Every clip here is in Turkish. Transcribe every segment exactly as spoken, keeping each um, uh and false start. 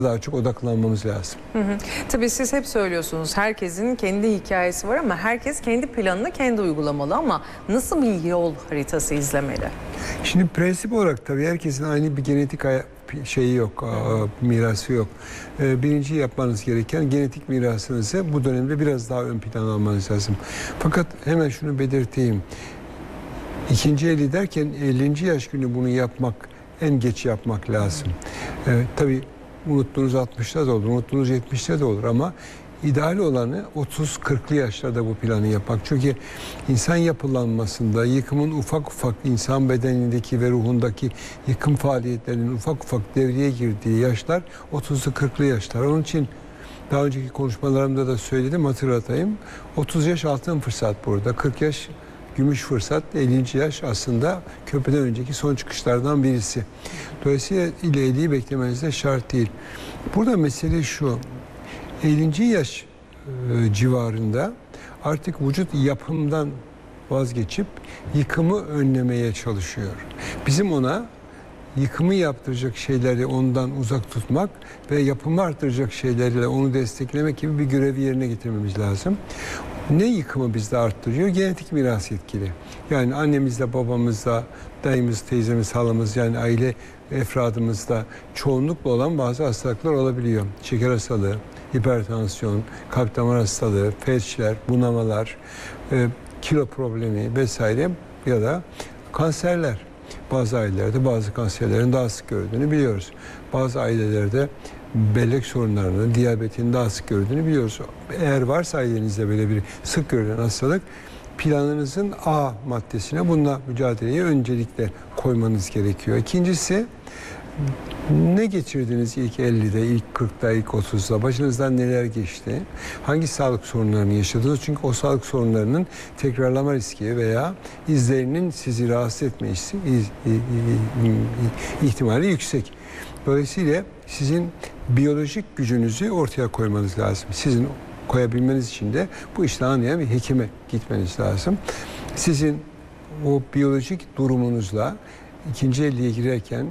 daha çok odaklanmamız lazım. Hı hı. Tabii siz hep söylüyorsunuz, herkesin kendi hikayesi var ama herkes kendi planını kendi uygulamalı, ama nasıl bir yol haritası izlemeli? Şimdi prensip olarak tabii herkesin aynı bir genetik şeyi yok, mirası yok. Birinci yapmanız gereken genetik mirasınızı bu dönemde biraz daha ön plana almanız lazım. Fakat hemen şunu belirteyim. İkinci elli derken ellinci yaş günü bunu yapmak, en geç yapmak lazım. Ee, tabii unuttuğunuz altmışta da olur, unuttuğunuz yetmişte de olur ama ideal olanı otuz kırklı yaşlarda bu planı yapmak. Çünkü insan yapılanmasında yıkımın ufak ufak insan bedenindeki ve ruhundaki yıkım faaliyetlerinin ufak ufak devreye girdiği yaşlar otuzlu kırklı yaşlar. Onun için daha önceki konuşmalarımda da söyledim, hatırlatayım. otuz yaş altın fırsat burada, kırk yaş gümüş fırsat, ellinci yaş aslında köprüden önceki son çıkışlardan birisi. Dolayısıyla ile elliyi beklemeniz de şart değil. Burada mesele şu, ellinci yaş e, civarında artık vücut yapımdan vazgeçip yıkımı önlemeye çalışıyor. Bizim ona yıkımı yaptıracak şeyleri ondan uzak tutmak ve yapımı arttıracak şeylerle onu desteklemek gibi bir görevi yerine getirmemiz lazım. Ne yıkımı bizde arttırıyor? Genetik miras etkili. Yani annemizle, babamızla, dayımız, teyzemiz, halamız, yani aile efradımızda çoğunlukla olan bazı hastalıklar olabiliyor. Şeker hastalığı, hipertansiyon, kalp damar hastalığı, felçler, bunamalar, e, kilo problemi vesaire ya da kanserler. Bazı ailelerde bazı kanserlerin daha sık gördüğünü biliyoruz. Bazı ailelerde bellek sorunlarını, diyabetin daha sık gördüğünü biliyoruz. Eğer varsa ailenizde böyle bir sık görülen hastalık, planınızın A maddesine bununla mücadeleyi öncelikle koymanız gerekiyor. İkincisi, ne geçirdiniz ilk ellide, ilk kırkta, ilk otuzda? Başınızdan neler geçti? Hangi sağlık sorunlarını yaşadınız? Çünkü o sağlık sorunlarının tekrarlama riski veya izlerinin sizi rahatsız etme ihtimali yüksek. Dolayısıyla sizin biyolojik gücünüzü ortaya koymanız lazım. Sizin koyabilmeniz için de bu işi anlayan bir hekime gitmeniz lazım. Sizin o biyolojik durumunuzla ikinci elliye girerken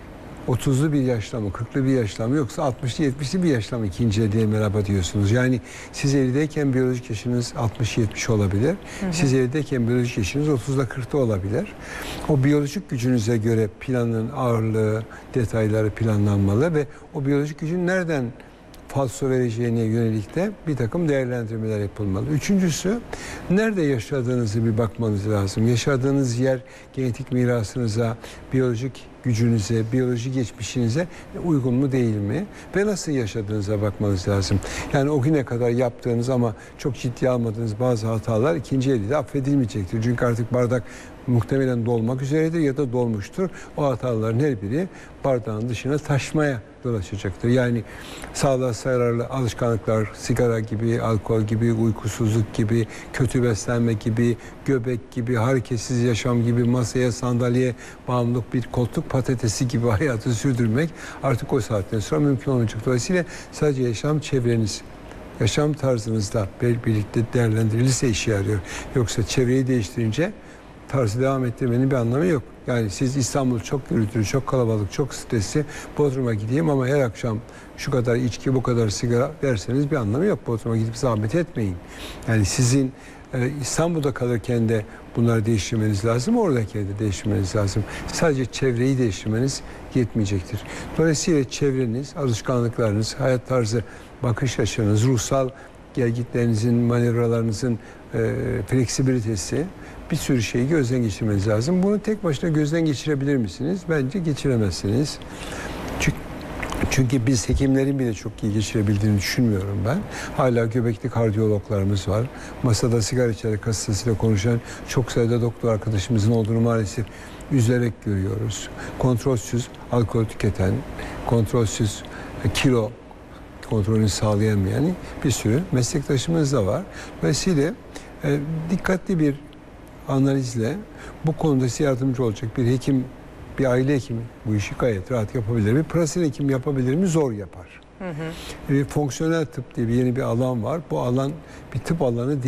otuzlu bir yaşla mı, kırklı bir yaşla mı, yoksa altmışlı yetmişli bir yaşla mı ikinci elliye merhaba diyorsunuz? Yani siz ellideyken biyolojik yaşınız altmış yetmiş olabilir. Hı hı. Siz ellideyken biyolojik yaşınız otuzda kırkta olabilir. O biyolojik gücünüze göre planın ağırlığı, detayları planlanmalı ve o biyolojik gücün nereden falso vereceğine yönelik de bir takım değerlendirmeler yapılmalı. Üçüncüsü, nerede yaşadığınızı bir bakmanız lazım. Yaşadığınız yer genetik mirasınıza, biyolojik gücünüze, biyolojik geçmişinize uygun mu değil mi? Ve nasıl yaşadığınıza bakmanız lazım. Yani o güne kadar yaptığınız ama çok ciddiye almadığınız bazı hatalar ikinci elde affedilmeyecektir. Çünkü artık bardak muhtemelen dolmak üzeredir ya da dolmuştur. O hataların her biri bardağın dışına taşmaya yol açacaktır. Yani sağlığa zararlı alışkanlıklar, sigara gibi, alkol gibi, uykusuzluk gibi, kötü beslenme gibi, göbek gibi, hareketsiz yaşam gibi, masaya, sandalyeye bağımlılık, bir koltuk patatesi gibi hayatı sürdürmek artık o saatten sonra mümkün olmayacak. Dolayısıyla sadece yaşam çevreniz, yaşam tarzınızda birlikte değerlendirilirse işe yarıyor. Yoksa çevreyi değiştirince tarzı devam ettirmenin bir anlamı yok. Yani siz İstanbul çok gürültülü, çok kalabalık, çok stresli, Bodrum'a gideyim ama her akşam şu kadar içki, bu kadar sigara derseniz bir anlamı yok. Bodrum'a gidip zahmet etmeyin. Yani sizin e, İstanbul'da kalırken de bunları değiştirmeniz lazım, oradayken de değiştirmeniz lazım. Sadece çevreyi değiştirmeniz yetmeyecektir. Dolayısıyla çevreniz, alışkanlıklarınız, hayat tarzı, bakış açınız, ruhsal gelgitlerinizin, manevralarınızın e, fleksibilitesi, bir sürü şeyi gözden geçirmeniz lazım. Bunu tek başına gözden geçirebilir misiniz? Bence geçiremezsiniz. Çünkü, çünkü biz hekimlerin bile çok iyi geçirebildiğini düşünmüyorum ben. Hala göbekli kardiyologlarımız var. Masada sigara içerek hastasıyla konuşan çok sayıda doktor arkadaşımızın olduğunu maalesef üzülerek görüyoruz. Kontrolsüz alkol tüketen, kontrolsüz kilo kontrolünü sağlayamayan bir sürü meslektaşımız da var. Dolayısıyla e, dikkatli bir analizle bu konuda size yardımcı olacak bir hekim, bir aile hekimi bu işi gayet rahat yapabilir mi? Prasin hekim yapabilir mi? Zor yapar. Hı hı. E, fonksiyonel tıp diye bir yeni bir alan var. Bu alan bir tıp alanı değil.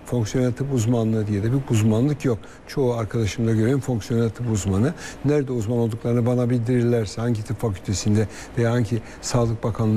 fonksiyonel tıp uzmanlığı diye de bir uzmanlık yok. Çoğu arkadaşımda görüyorum fonksiyonel tıp uzmanı. Nerede uzman olduklarını bana bildirirlerse, hangi tıp fakültesinde veya hangi Sağlık Bakanlığı